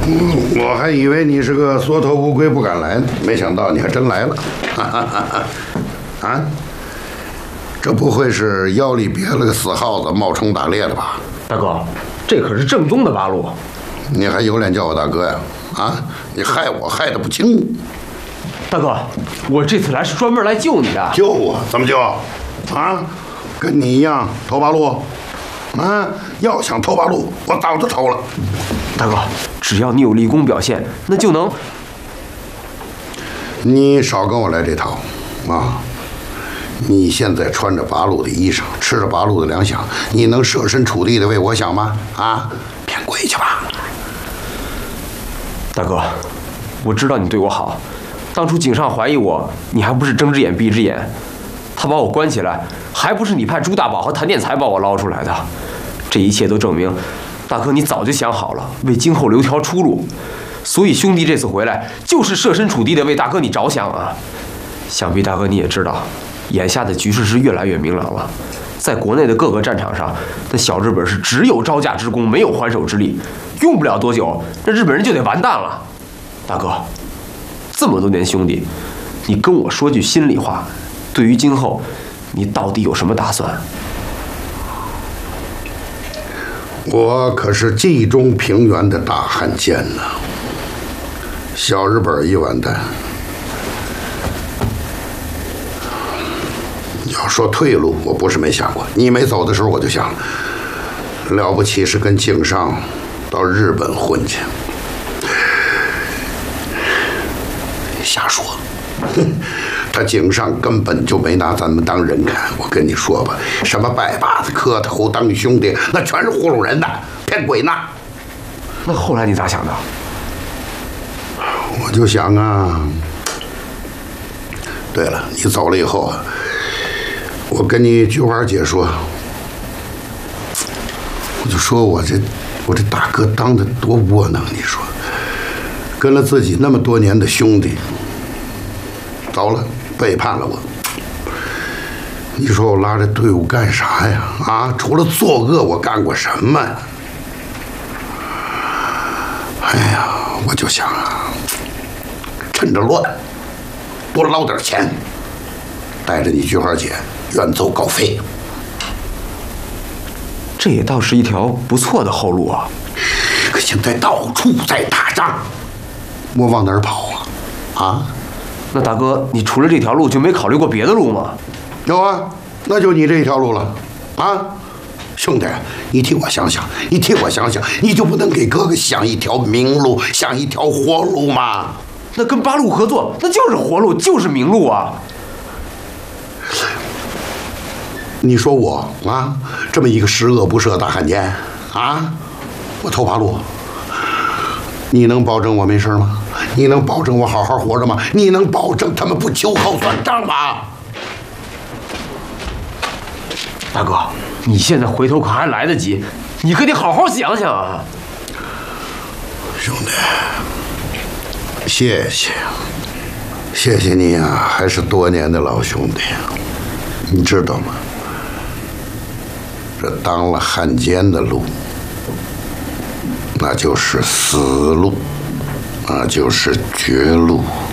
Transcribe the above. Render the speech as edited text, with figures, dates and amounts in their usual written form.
我还以为你是个缩头乌龟不敢来呢，没想到你还真来了。啊，这不会是腰里别了个死耗子冒充打猎的吧？ 大哥，这可是正宗的八路。 你还有脸叫我大哥呀？啊，你害我害得不轻。 大哥，我这次来是专门来救你的。 救我？怎么救？啊，跟你一样偷八路？啊，要想偷八路，我早就偷了。 大哥，只要你有立功表现，那就能。 你少跟我来这套，啊！你现在穿着八路的衣裳，吃着八路的粮饷，你能设身处地的为我想吗？啊，骗鬼去吧！ 大哥，我知道你对我好，当初井上怀疑我，你还不是睁只眼闭只眼，他把我关起来，还不是你派朱大宝和谭殿才把我捞出来的？这一切都证明，大哥你早就想好了，为今后留条出路。所以兄弟这次回来，就是设身处地的为大哥你着想啊。想必大哥你也知道，眼下的局势是越来越明朗了。在国内的各个战场上，那小日本是只有招架之功，没有还手之力。用不了多久，这日本人就得完蛋了。大哥，这么多年兄弟，你跟我说句心里话，对于今后，你到底有什么打算？ 我可是冀中平原的大汉奸呐！小日本一完蛋，要说退路，我不是没想过。你没走的时候，我就想了不起是跟井上到日本混去。瞎说，他井上根本就没拿咱们当人看。我跟你说吧，什么拜把子磕头当兄弟，那全是糊弄人的，骗鬼呢。 那后来你咋想的？ 我就想啊，对了，你走了以后啊，我跟你菊花姐说，我就说我这大哥当的多窝囊，你说，跟了自己那么多年的兄弟走了，背叛了我，你说我拉着队伍干啥呀？啊，除了作恶，我干过什么？哎呀，我就想啊，趁着乱多捞点钱，带着你菊花姐远走高飞。 这也倒是一条不错的后路啊！ 可现在到处在打仗，我往哪儿跑啊？啊？ 那大哥，你除了这条路就没考虑过别的路吗？ 有啊，那就你这一条路了，啊，兄弟，你替我想想，你替我想想，你就不能给哥哥想一条明路，想一条活路吗？ 那跟八路合作，那就是活路，就是明路啊！ 你说我啊，这么一个十恶不赦大汉奸啊，我偷八路，你能保证我没事吗？你能保证我好好活着吗？你能保证他们不秋后算账吗？ 大哥，你现在回头可还来得及，你可得好好想想啊！ 兄弟，谢谢你啊，还是多年的老兄弟，你知道吗？这当了汉奸的路，那就是死路，那就是绝路。